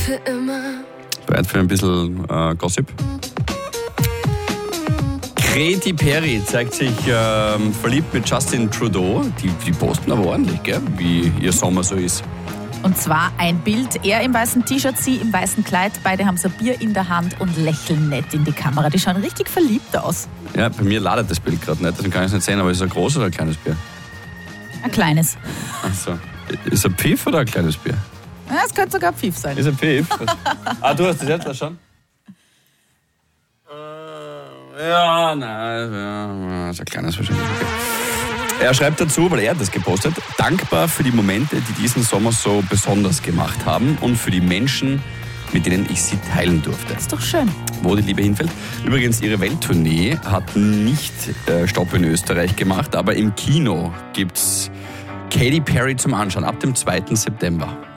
für immer. Bereit für ein bisschen Gossip? Katy Perry zeigt sich verliebt mit Justin Trudeau. Die posten aber ordentlich, gell? Wie ihr Sommer so ist. Und zwar ein Bild, er im weißen T-Shirt, sie im weißen Kleid. Beide haben so ein Bier in der Hand und lächeln nett in die Kamera. Die schauen richtig verliebt aus. Ja, bei mir ladet das Bild gerade nicht, deswegen kann ich es nicht sehen, aber ist es ein großes oder ein kleines Bier? Ein kleines. Achso. Ist ein Pfiff oder ein kleines Bier? Ja, es könnte sogar Pfiff sein. Ist ein Pfiff? Du hast das jetzt da schon? Ja, nein, ist ein kleines wahrscheinlich. Okay. Er schreibt dazu, weil er hat das gepostet, dankbar für die Momente, die diesen Sommer so besonders gemacht haben und für die Menschen, mit denen ich sie teilen durfte. Das ist doch schön. Wo die Liebe hinfällt. Übrigens, ihre Welttournee hat nicht Stopp in Österreich gemacht, aber im Kino gibt's Katy Perry zum Anschauen ab dem 2. September.